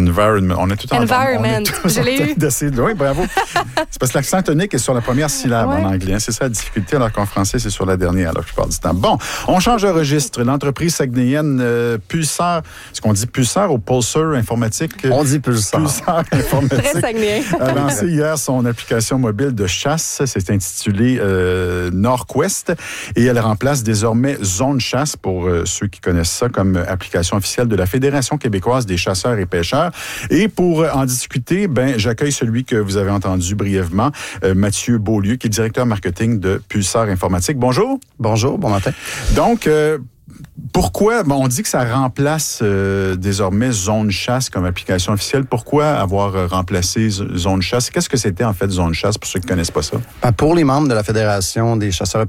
Environment. On est tout en Environment. Je l'ai eu. Oui, bravo. C'est parce que l'accent tonique est sur la première syllabe en anglais. Hein. C'est ça la difficulté, alors qu'en français, c'est sur la dernière la plupart du temps. Bon, on change de registre. L'entreprise saguenayenne Pulsar, est-ce qu'on dit Pulsar ou Pulsar informatique? On dit Pulsar. Pulsar informatique. Très saguenayen. A lancé hier son application mobile de chasse. C'est intitulé Nord-Ouest et elle remplace désormais Zone Chasse, pour ceux qui connaissent ça, comme application officielle de la Fédération québécoise des chasseurs et pêcheurs. Et pour en discuter, j'accueille celui que vous avez entendu brièvement, Mathieu Beaulieu, qui est directeur marketing de Pulsar Informatique. Bonjour. Bonjour, bon matin. Donc, pourquoi, on dit que ça remplace désormais Zone Chasse comme application officielle. Pourquoi avoir remplacé Zone Chasse? Qu'est-ce que c'était en fait Zone Chasse, pour ceux qui ne connaissent pas ça? Pour les membres de la Fédération des chasseurs et